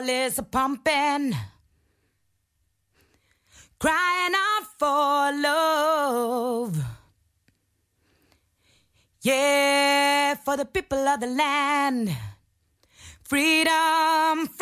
heart is pumping, crying out for love. Yeah, for the people of the land. Freedom,